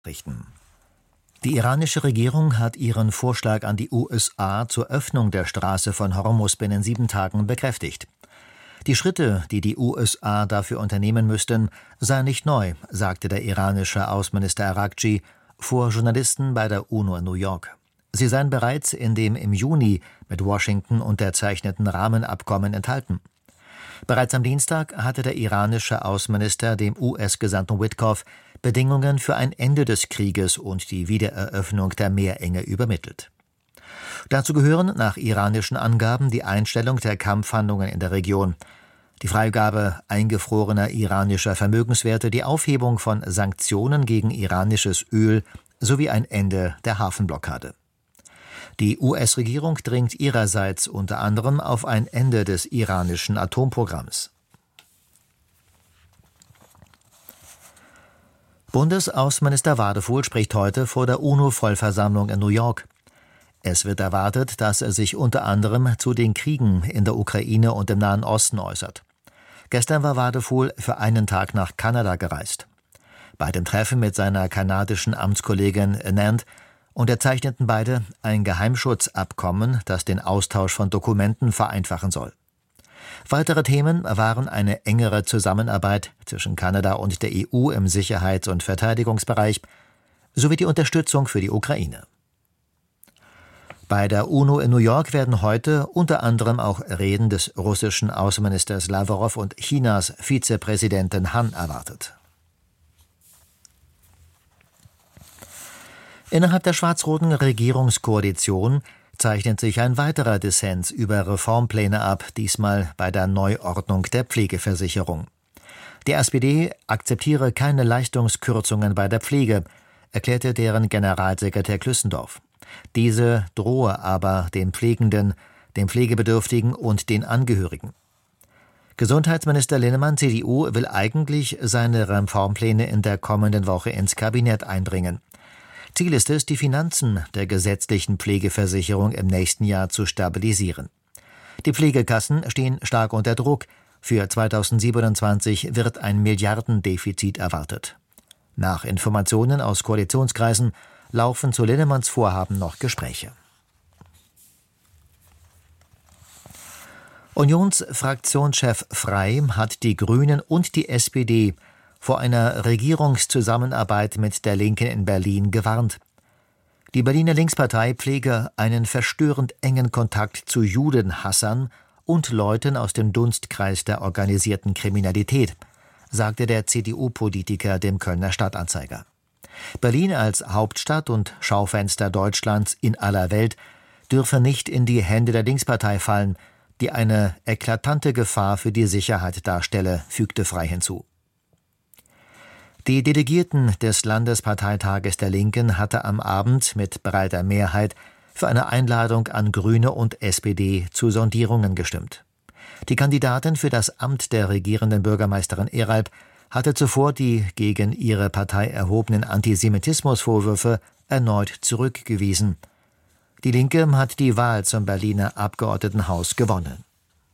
richten. Die iranische Regierung hat ihren Vorschlag an die USA zur Öffnung der Straße von Hormuz binnen 7 Tagen bekräftigt. Die Schritte, die die USA dafür unternehmen müssten, seien nicht neu, sagte der iranische Außenminister Araghchi vor Journalisten bei der UNO in New York. Sie seien bereits in dem im Juni mit Washington unterzeichneten Rahmenabkommen enthalten. Bereits am Dienstag hatte der iranische Außenminister dem US-Gesandten Witkoff Bedingungen für ein Ende des Krieges und die Wiedereröffnung der Meerenge übermittelt. Dazu gehören nach iranischen Angaben die Einstellung der Kampfhandlungen in der Region, die Freigabe eingefrorener iranischer Vermögenswerte, die Aufhebung von Sanktionen gegen iranisches Öl sowie ein Ende der Hafenblockade. Die US-Regierung dringt ihrerseits unter anderem auf ein Ende des iranischen Atomprogramms. Bundesaußenminister Wadefuhl spricht heute vor der UNO-Vollversammlung in New York. Es wird erwartet, dass er sich unter anderem zu den Kriegen in der Ukraine und im Nahen Osten äußert. Gestern war Wadefuhl für einen Tag nach Kanada gereist. Bei dem Treffen mit seiner kanadischen Amtskollegin Anand unterzeichneten beide ein Geheimschutzabkommen, das den Austausch von Dokumenten vereinfachen soll. Weitere Themen waren eine engere Zusammenarbeit zwischen Kanada und der EU im Sicherheits- und Verteidigungsbereich sowie die Unterstützung für die Ukraine. Bei der UNO in New York werden heute unter anderem auch Reden des russischen Außenministers Lavrov und Chinas Vizepräsidentin Han erwartet. Innerhalb der schwarz-roten Regierungskoalition zeichnet sich ein weiterer Dissens über Reformpläne ab, diesmal bei der Neuordnung der Pflegeversicherung. Die SPD akzeptiere keine Leistungskürzungen bei der Pflege, erklärte deren Generalsekretär Klüssendorf. Diese drohe aber den Pflegenden, den Pflegebedürftigen und den Angehörigen. Gesundheitsminister Linnemann, CDU, will eigentlich seine Reformpläne in der kommenden Woche ins Kabinett einbringen. Ziel ist es, die Finanzen der gesetzlichen Pflegeversicherung im nächsten Jahr zu stabilisieren. Die Pflegekassen stehen stark unter Druck. Für 2027 wird ein Milliardendefizit erwartet. Nach Informationen aus Koalitionskreisen laufen zu Linnemanns Vorhaben noch Gespräche. Unionsfraktionschef Frey hat die Grünen und die SPD vor einer Regierungszusammenarbeit mit der Linken in Berlin gewarnt. Die Berliner Linkspartei pflege einen verstörend engen Kontakt zu Judenhassern und Leuten aus dem Dunstkreis der organisierten Kriminalität, sagte der CDU-Politiker dem Kölner Stadtanzeiger. Berlin als Hauptstadt und Schaufenster Deutschlands in aller Welt dürfe nicht in die Hände der Linkspartei fallen, die eine eklatante Gefahr für die Sicherheit darstelle, fügte Frey hinzu. Die Delegierten des Landesparteitages der Linken hatte am Abend mit breiter Mehrheit für eine Einladung an Grüne und SPD zu Sondierungen gestimmt. Die Kandidatin für das Amt der regierenden Bürgermeisterin Eralb hatte zuvor die gegen ihre Partei erhobenen Antisemitismusvorwürfe erneut zurückgewiesen. Die Linke hat die Wahl zum Berliner Abgeordnetenhaus gewonnen.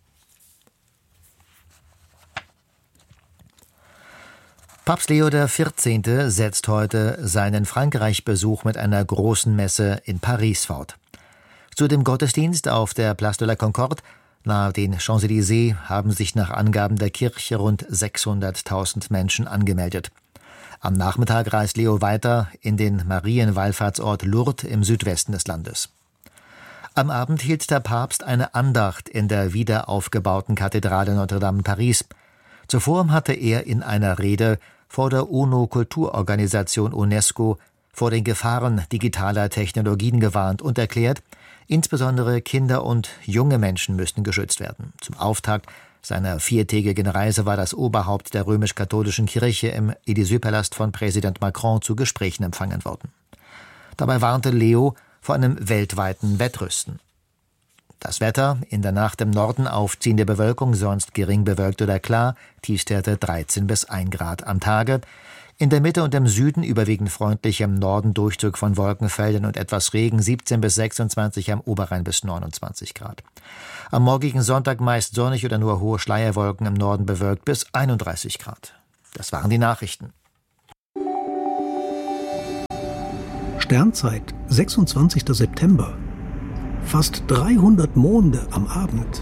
Papst Leo XIV. Setzt heute seinen Frankreich-Besuch mit einer großen Messe in Paris fort. Zu dem Gottesdienst auf der Place de la Concorde nahe den Champs-Élysées haben sich nach Angaben der Kirche rund 600.000 Menschen angemeldet. Am Nachmittag reist Leo weiter in den Marienwallfahrtsort Lourdes im Südwesten des Landes. Am Abend hielt der Papst eine Andacht in der wiederaufgebauten Kathedrale Notre-Dame in Paris. Zuvor hatte er in einer Rede vor der UNO-Kulturorganisation UNESCO vor den Gefahren digitaler Technologien gewarnt und erklärt, insbesondere Kinder und junge Menschen müssten geschützt werden. Zum Auftakt seiner 4-tägigen Reise war das Oberhaupt der römisch-katholischen Kirche im Élysée-Palast von Präsident Macron zu Gesprächen empfangen worden. Dabei warnte Leo vor einem weltweiten Wettrüsten. Das Wetter: in der Nacht im Norden aufziehende Bewölkung, sonst gering bewölkt oder klar, Tiefstwerte 13 bis 1 Grad am Tage. In der Mitte und im Süden überwiegend freundlich, im Norden Durchzug von Wolkenfeldern und etwas Regen, 17 bis 26, am Oberrhein bis 29 Grad. Am morgigen Sonntag meist sonnig oder nur hohe Schleierwolken, im Norden bewölkt bis 31 Grad. Das waren die Nachrichten. Sternzeit, 26. September. Fast 300 Monde am Abend.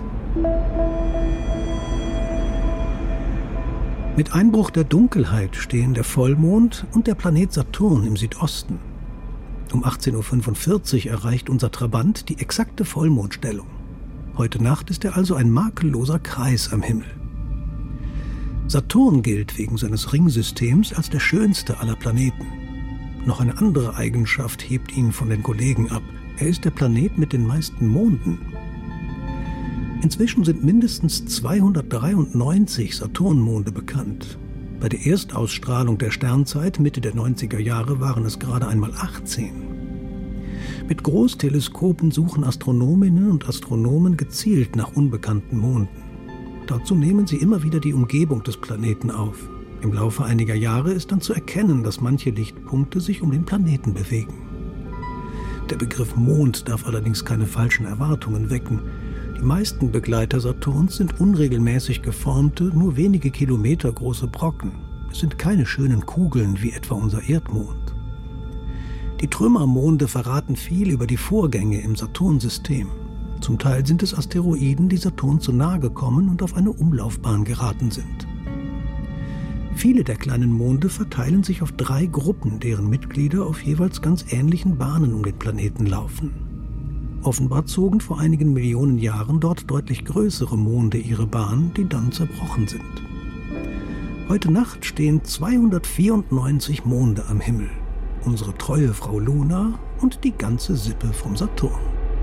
Mit Einbruch der Dunkelheit stehen der Vollmond und der Planet Saturn im Südosten. Um 18:45 Uhr erreicht unser Trabant die exakte Vollmondstellung. Heute Nacht ist er also ein makelloser Kreis am Himmel. Saturn gilt wegen seines Ringsystems als der schönste aller Planeten. Noch eine andere Eigenschaft hebt ihn von den Kollegen ab. Er ist der Planet mit den meisten Monden. Inzwischen sind mindestens 293 Saturnmonde bekannt. Bei der Erstausstrahlung der Sternzeit Mitte der 90er Jahre waren es gerade einmal 18. Mit Großteleskopen suchen Astronominnen und Astronomen gezielt nach unbekannten Monden. Dazu nehmen sie immer wieder die Umgebung des Planeten auf. Im Laufe einiger Jahre ist dann zu erkennen, dass manche Lichtpunkte sich um den Planeten bewegen. Der Begriff Mond darf allerdings keine falschen Erwartungen wecken. Die meisten Begleiter Saturns sind unregelmäßig geformte, nur wenige Kilometer große Brocken. Es sind keine schönen Kugeln wie etwa unser Erdmond. Die Trümmermonde verraten viel über die Vorgänge im Saturnsystem. Zum Teil sind es Asteroiden, die Saturn zu nahe gekommen und auf eine Umlaufbahn geraten sind. Viele der kleinen Monde verteilen sich auf 3 Gruppen, deren Mitglieder auf jeweils ganz ähnlichen Bahnen um den Planeten laufen. Offenbar zogen vor einigen Millionen Jahren dort deutlich größere Monde ihre Bahn, die dann zerbrochen sind. Heute Nacht stehen 294 Monde am Himmel. Unsere treue Frau Luna und die ganze Sippe vom Saturn.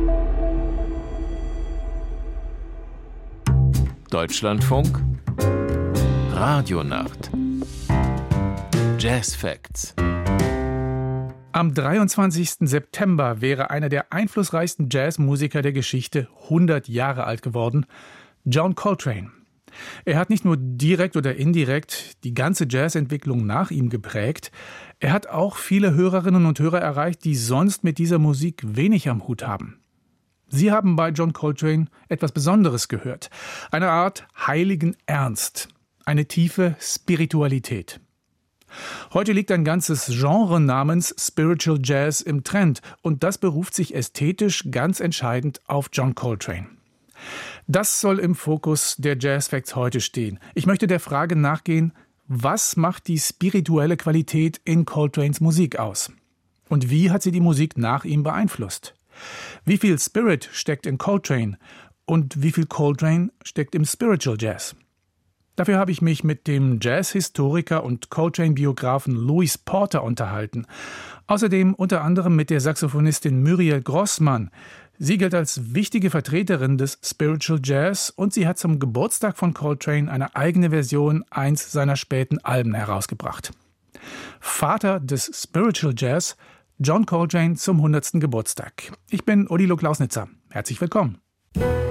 Deutschlandfunk Radionacht Jazz Facts. Am 23. September wäre einer der einflussreichsten Jazzmusiker der Geschichte 100 Jahre alt geworden, John Coltrane. Er hat nicht nur direkt oder indirekt die ganze Jazzentwicklung nach ihm geprägt, er hat auch viele Hörerinnen und Hörer erreicht, die sonst mit dieser Musik wenig am Hut haben. Sie haben bei John Coltrane etwas Besonderes gehört, eine Art heiligen Ernst, eine tiefe Spiritualität. Heute liegt ein ganzes Genre namens Spiritual Jazz im Trend und das beruft sich ästhetisch ganz entscheidend auf John Coltrane. Das soll im Fokus der Jazz Facts heute stehen. Ich möchte der Frage nachgehen, was macht die spirituelle Qualität in Coltranes Musik aus? Und wie hat sie die Musik nach ihm beeinflusst? Wie viel Spirit steckt in Coltrane und wie viel Coltrane steckt im Spiritual Jazz? Dafür habe ich mich mit dem Jazzhistoriker und Coltrane-Biografen Louis Porter unterhalten. Außerdem unter anderem mit der Saxophonistin Muriel Grossmann. Sie gilt als wichtige Vertreterin des Spiritual Jazz und sie hat zum Geburtstag von Coltrane eine eigene Version eins seiner späten Alben herausgebracht. Vater des Spiritual Jazz, John Coltrane zum 100. Geburtstag. Ich bin Odilo Klausnitzer. Herzlich willkommen.